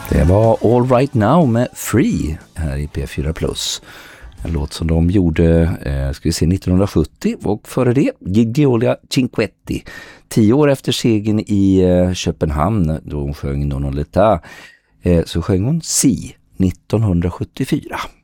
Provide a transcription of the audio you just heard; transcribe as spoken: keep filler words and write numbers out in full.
Det var All Right Now med Free här i P fyra Plus. En låt som de gjorde eh, ska vi se, nittonhundrasjuttio, och före det Gigiola Cinquetti. Tio år efter segern i eh, Köpenhamn då hon sjöng Non Leta, eh, så sjöng hon Si nittonhundrasjuttiofyra.